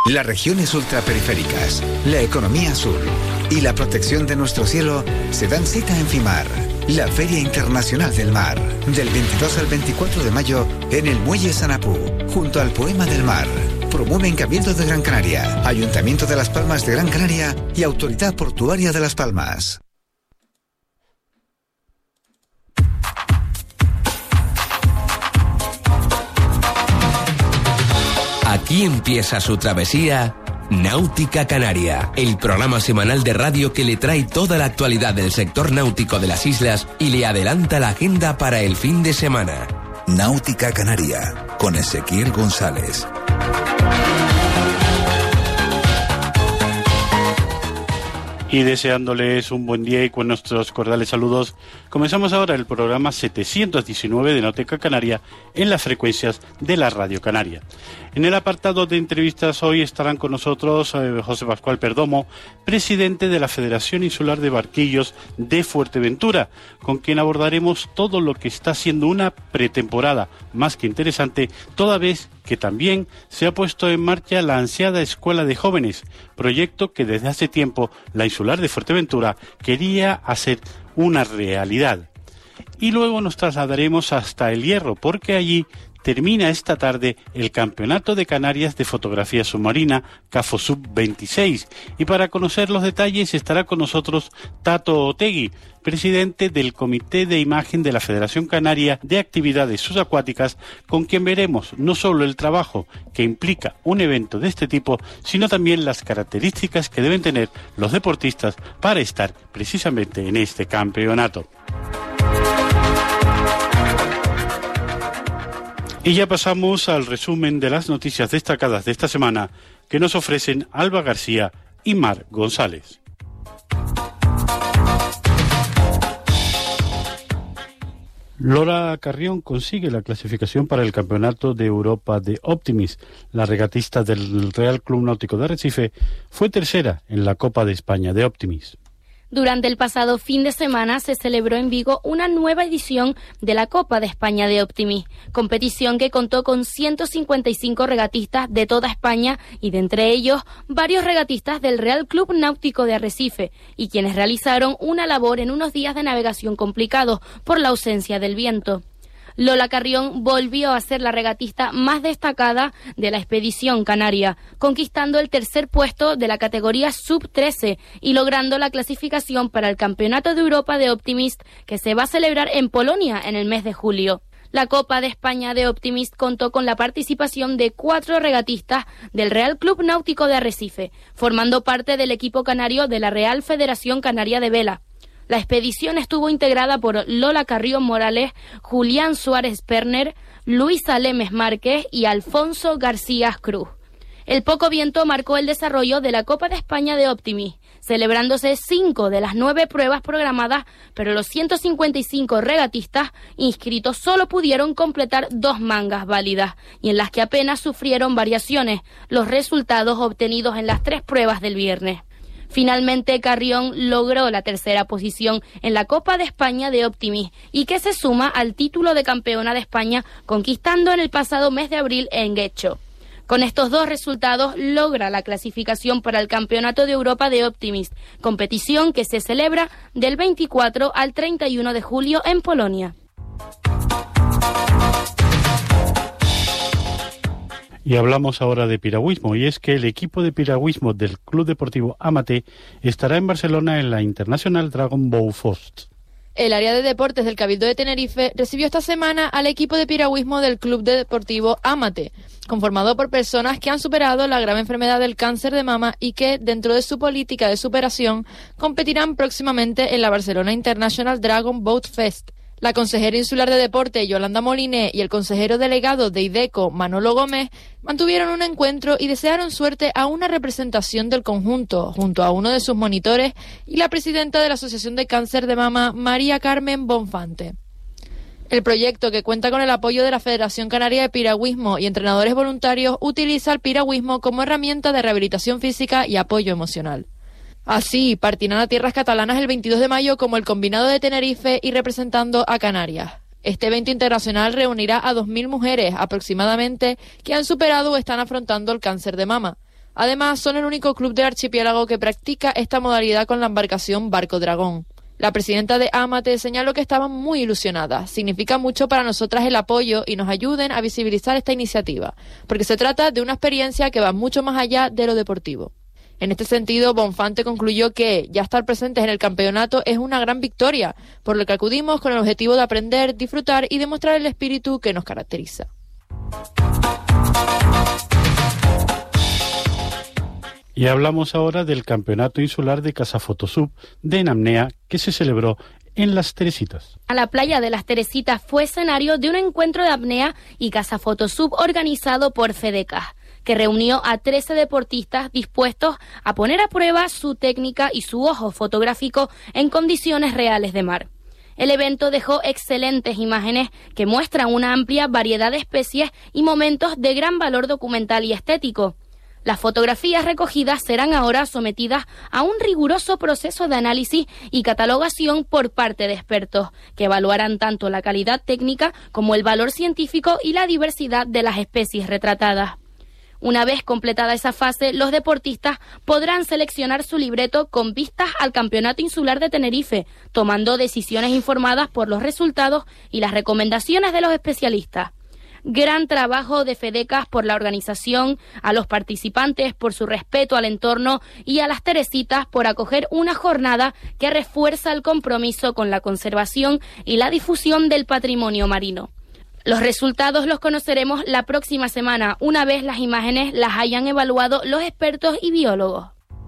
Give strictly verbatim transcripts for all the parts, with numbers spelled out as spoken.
Las regiones ultraperiféricas, la economía azul y la protección de nuestro cielo se dan cita en FIMAR, la Feria Internacional del Mar, del veintidós al veinticuatro de mayo en el Muelle Sanapú, junto al Poema del Mar. Promueven Cabildo de Gran Canaria, Ayuntamiento de Las Palmas de Gran Canaria y Autoridad Portuaria de Las Palmas. Aquí empieza su travesía Náutica Canaria, el programa semanal de radio que le trae toda la actualidad del sector náutico de las islas y le adelanta la agenda para el fin de semana. Náutica Canaria, con Ezequiel González. Y deseándoles un buen día y con nuestros cordiales saludos, comenzamos ahora el programa setecientos diecinueve de Náutica Canaria en las frecuencias de la Radio Canaria. En el apartado de entrevistas hoy estarán con nosotros eh, José Pascual Perdomo, presidente de la Federación Insular de Barquillos de Fuerteventura, con quien abordaremos todo lo que está siendo una pretemporada más que interesante, toda vez que también se ha puesto en marcha la ansiada Escuela de Jóvenes, proyecto que desde hace tiempo la Insular de Fuerteventura quería hacer una realidad. Y luego nos trasladaremos hasta El Hierro, porque allí termina esta tarde el Campeonato de Canarias de Fotografía Submarina CAFOSUB veintiséis, y para conocer los detalles estará con nosotros Tato Otegui, presidente del Comité de Imagen de la Federación Canaria de Actividades Subacuáticas, con quien veremos no solo el trabajo que implica un evento de este tipo, sino también las características que deben tener los deportistas para estar precisamente en este campeonato. Y ya pasamos al resumen de las noticias destacadas de esta semana que nos ofrecen Alba García y Mar González. Lola Carrión consigue la clasificación para el Campeonato de Europa de Optimist. La regatista del Real Club Náutico de Arrecife fue tercera en la Copa de España de Optimist. Durante el pasado fin de semana se celebró en Vigo una nueva edición de la Copa de España de Optimist, competición que contó con ciento cincuenta y cinco regatistas de toda España y de entre ellos varios regatistas del Real Club Náutico de Arrecife, y quienes realizaron una labor en unos días de navegación complicados por la ausencia del viento. Lola Carrión volvió a ser la regatista más destacada de la expedición canaria, conquistando el tercer puesto de la categoría sub trece y logrando la clasificación para el Campeonato de Europa de Optimist, que se va a celebrar en Polonia en el mes de julio. La Copa de España de Optimist contó con la participación de cuatro regatistas del Real Club Náutico de Arrecife, formando parte del equipo canario de la Real Federación Canaria de Vela. La expedición estuvo integrada por Lola Carrión Morales, Julián Suárez Perner, Luisa Lemes Márquez y Alfonso García Cruz. El poco viento marcó el desarrollo de la Copa de España de Optimist, celebrándose cinco de las nueve pruebas programadas, pero los ciento cincuenta y cinco regatistas inscritos solo pudieron completar dos mangas válidas, y en las que apenas sufrieron variaciones los resultados obtenidos en las tres pruebas del viernes. Finalmente, Carrión logró la tercera posición en la Copa de España de Optimist y que se suma al título de campeona de España conquistando en el pasado mes de abril en Guecho. Con estos dos resultados logra la clasificación para el Campeonato de Europa de Optimist, competición que se celebra del veinticuatro al treinta y uno de julio en Polonia. Y hablamos ahora de piragüismo, y es que el equipo de piragüismo del Club Deportivo Amate estará en Barcelona en la International Dragon Boat Fest. El área de deportes del Cabildo de Tenerife recibió esta semana al equipo de piragüismo del Club Deportivo Amate, conformado por personas que han superado la grave enfermedad del cáncer de mama y que, dentro de su política de superación, competirán próximamente en la Barcelona International Dragon Boat Fest. La consejera insular de deporte Yolanda Moliné y el consejero delegado de IDECO Manolo Gómez mantuvieron un encuentro y desearon suerte a una representación del conjunto, junto a uno de sus monitores y la presidenta de la Asociación de Cáncer de Mama, María Carmen Bonfante. El proyecto, que cuenta con el apoyo de la Federación Canaria de Piragüismo y entrenadores voluntarios, utiliza el piragüismo como herramienta de rehabilitación física y apoyo emocional. Así, partirán a tierras catalanas el veintidós de mayo como el combinado de Tenerife y representando a Canarias. Este evento internacional reunirá a dos mil mujeres aproximadamente que han superado o están afrontando el cáncer de mama. Además, son el único club del archipiélago que practica esta modalidad con la embarcación Barco Dragón. La presidenta de Amate señaló que estaban muy ilusionadas. Significa mucho para nosotras el apoyo y nos ayuden a visibilizar esta iniciativa, porque se trata de una experiencia que va mucho más allá de lo deportivo. En este sentido, Bonfante concluyó que ya estar presentes en el campeonato es una gran victoria, por lo que acudimos con el objetivo de aprender, disfrutar y demostrar el espíritu que nos caracteriza. Y hablamos ahora del Campeonato Insular de Cazafotosub de Namnea, que se celebró en Las Teresitas. A la playa de Las Teresitas fue escenario de un encuentro de apnea y Cazafotosub organizado por FEDECAS, que reunió a trece deportistas dispuestos a poner a prueba su técnica y su ojo fotográfico en condiciones reales de mar. El evento dejó excelentes imágenes que muestran una amplia variedad de especies y momentos de gran valor documental y estético. Las fotografías recogidas serán ahora sometidas a un riguroso proceso de análisis y catalogación por parte de expertos, que evaluarán tanto la calidad técnica como el valor científico y la diversidad de las especies retratadas. Una vez completada esa fase, los deportistas podrán seleccionar su libreto con vistas al Campeonato Insular de Tenerife, tomando decisiones informadas por los resultados y las recomendaciones de los especialistas. Gran trabajo de FEDECAS por la organización, a los participantes por su respeto al entorno y a Las Teresitas por acoger una jornada que refuerza el compromiso con la conservación y la difusión del patrimonio marino. Los resultados los conoceremos la próxima semana, una vez las imágenes las hayan evaluado los expertos y biólogos.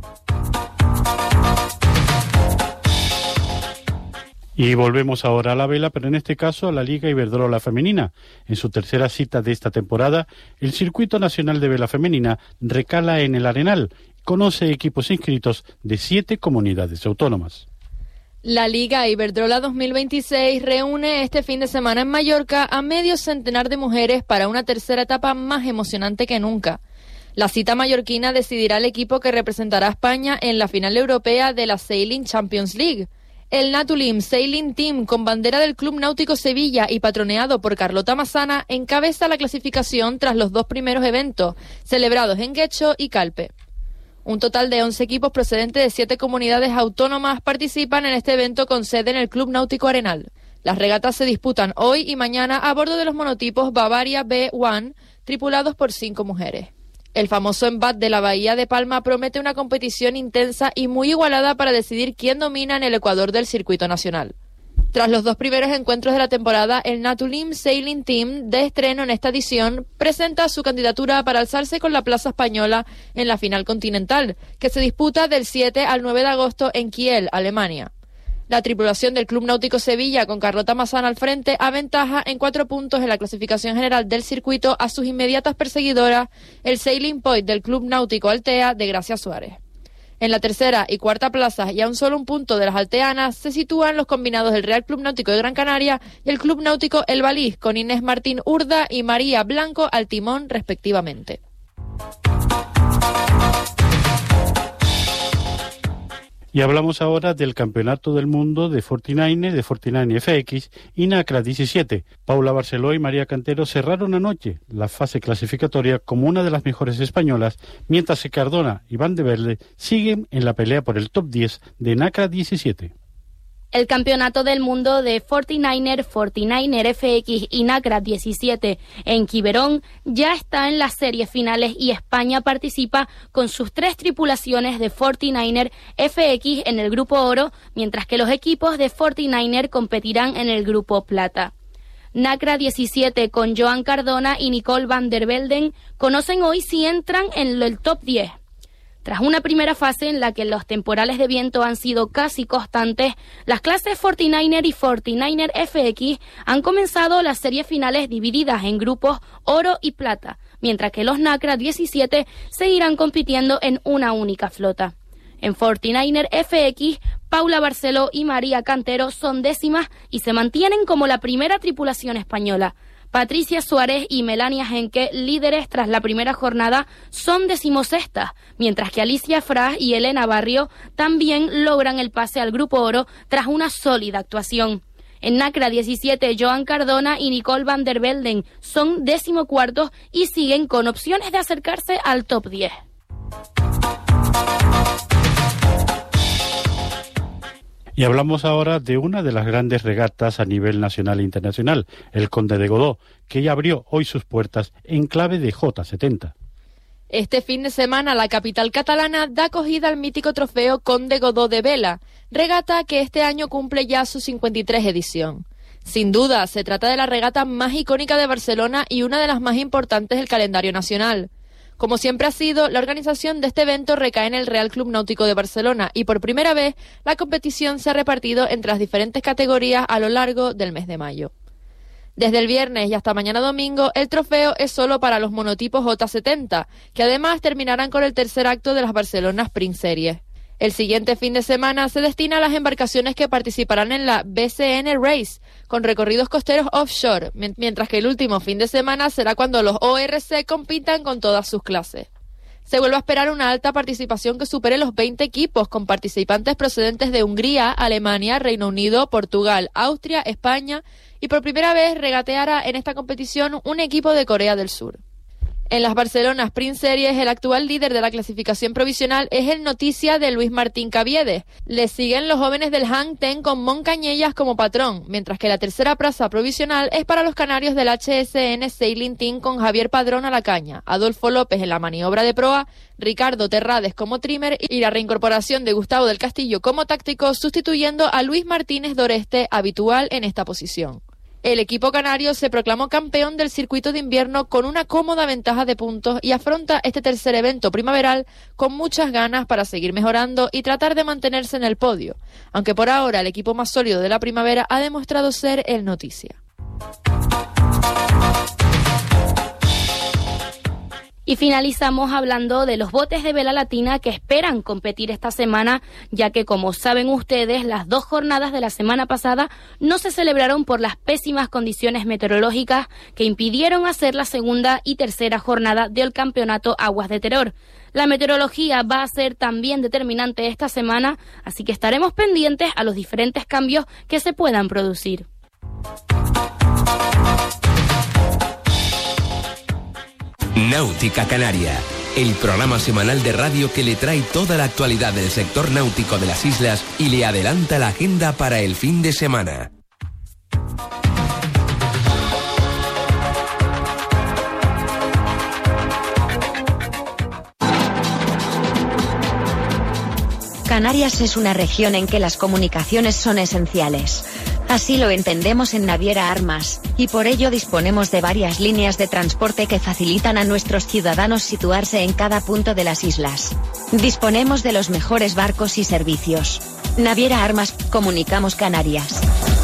Y volvemos ahora a la vela, pero en este caso a la Liga Iberdrola Femenina. En su tercera cita de esta temporada, el Circuito Nacional de Vela Femenina recala en el Arenal. Conoce equipos inscritos de siete comunidades autónomas. La Liga Iberdrola dos mil veintiséis reúne este fin de semana en Mallorca a medio centenar de mujeres para una tercera etapa más emocionante que nunca. La cita mallorquina decidirá el equipo que representará a España en la final europea de la Sailing Champions League. El Natulim Sailing Team, con bandera del Club Náutico Sevilla y patroneado por Carlota Massana, encabeza la clasificación tras los dos primeros eventos, celebrados en Guecho y Calpe. Un total de once equipos procedentes de siete comunidades autónomas participan en este evento con sede en el Club Náutico Arenal. Las regatas se disputan hoy y mañana a bordo de los monotipos Bavaria B uno, tripulados por cinco mujeres. El famoso embate de la Bahía de Palma promete una competición intensa y muy igualada para decidir quién domina en el ecuador del circuito nacional. Tras los dos primeros encuentros de la temporada, el Natulim Sailing Team, de estreno en esta edición, presenta su candidatura para alzarse con la plaza española en la final continental, que se disputa del siete al nueve de agosto en Kiel, Alemania. La tripulación del Club Náutico Sevilla, con Carlota Massana al frente, aventaja en cuatro puntos en la clasificación general del circuito a sus inmediatas perseguidoras, el Sailing Point del Club Náutico Altea de Gracia Suárez. En la tercera y cuarta plaza, y a un solo un punto de las alteanas, se sitúan los combinados del Real Club Náutico de Gran Canaria y el Club Náutico El Valís, con Inés Martín Urda y María Blanco al timón, respectivamente. Y hablamos ahora del Campeonato del Mundo de cuarenta y nueve, de cuarenta y nueve F X y NACRA diecisiete. Paula Barceló y María Cantero cerraron anoche la fase clasificatoria como una de las mejores españolas, mientras que Cardona y Van de Velde siguen en la pelea por el top diez de NACRA diecisiete. El Campeonato del Mundo de cuarenta y nueve, cuarenta y nueve F X y NACRA diecisiete en Quiberón ya está en las series finales y España participa con sus tres tripulaciones de cuarenta y nueve F X en el grupo oro, mientras que los equipos de cuarenta y nueve competirán en el grupo plata. NACRA diecisiete con Joan Cardona y Nicole van der Velden conocen hoy si entran en el top diez. Tras una primera fase en la que los temporales de viento han sido casi constantes, las clases cuarenta y nueve y cuarenta y nueve F X han comenzado las series finales divididas en grupos oro y plata, mientras que los NACRA diecisiete seguirán compitiendo en una única flota. En cuarenta y nueve F X, Paula Barceló y María Cantero son décimas y se mantienen como la primera tripulación española. Patricia Suárez y Melania Henke, líderes tras la primera jornada, son decimosextas, mientras que Alicia Fras y Elena Barrio también logran el pase al grupo oro tras una sólida actuación. En NACRA diecisiete, Joan Cardona y Nicole van der Velden son decimocuartos y siguen con opciones de acercarse al top diez. Y hablamos ahora de una de las grandes regatas a nivel nacional e internacional, el Conde de Godó, que ya abrió hoy sus puertas en clave de J setenta. Este fin de semana la capital catalana da acogida al mítico trofeo Conde Godó de vela, regata que este año cumple ya su cincuenta y tres edición. Sin duda, se trata de la regata más icónica de Barcelona y una de las más importantes del calendario nacional. Como siempre ha sido, la organización de este evento recae en el Real Club Náutico de Barcelona y por primera vez la competición se ha repartido entre las diferentes categorías a lo largo del mes de mayo. Desde el viernes y hasta mañana domingo, el trofeo es solo para los monotipos J setenta, que además terminarán con el tercer acto de las Barcelona Sprint Series. El siguiente fin de semana se destina a las embarcaciones que participarán en la B C N Race, con recorridos costeros offshore, mientras que el último fin de semana será cuando los O R C compitan con todas sus clases. Se vuelve a esperar una alta participación que supere los veinte equipos, con participantes procedentes de Hungría, Alemania, Reino Unido, Portugal, Austria, España, y por primera vez regateará en esta competición un equipo de Corea del Sur. En las Barcelona Sprint Series, el actual líder de la clasificación provisional es el Noticia de Luis Martín Caviedes. Le siguen los jóvenes del Hang Ten con Moncañellas como patrón, mientras que la tercera plaza provisional es para los canarios del H S N Sailing Team con Javier Padrón a la caña, Adolfo López en la maniobra de proa, Ricardo Terrades como trimmer y la reincorporación de Gustavo del Castillo como táctico, sustituyendo a Luis Martínez Doreste, habitual en esta posición. El equipo canario se proclamó campeón del circuito de invierno con una cómoda ventaja de puntos y afronta este tercer evento primaveral con muchas ganas para seguir mejorando y tratar de mantenerse en el podio, aunque por ahora el equipo más sólido de la primavera ha demostrado ser el Noticia. Y finalizamos hablando de los botes de vela latina que esperan competir esta semana, ya que, como saben ustedes, las dos jornadas de la semana pasada no se celebraron por las pésimas condiciones meteorológicas que impidieron hacer la segunda y tercera jornada del campeonato Aguas de Terror. La meteorología va a ser también determinante esta semana, así que estaremos pendientes a los diferentes cambios que se puedan producir. Náutica Canaria, el programa semanal de radio que le trae toda la actualidad del sector náutico de las islas y le adelanta la agenda para el fin de semana. Canarias es una región en que las comunicaciones son esenciales. Así lo entendemos en Naviera Armas, y por ello disponemos de varias líneas de transporte que facilitan a nuestros ciudadanos situarse en cada punto de las islas. Disponemos de los mejores barcos y servicios. Naviera Armas, comunicamos Canarias.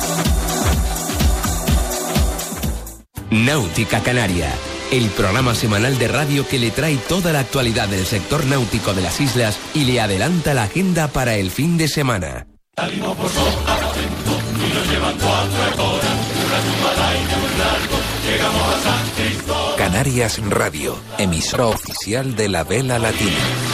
Náutica Canaria, el programa semanal de radio que le trae toda la actualidad del sector náutico de las islas y le adelanta la agenda para el fin de semana. Salimos por Sotavento y nos llevan cuatro horas, una tumbada y un largo, llegamos a San Cristóbal. Canarias Radio, emisora oficial de la vela latina.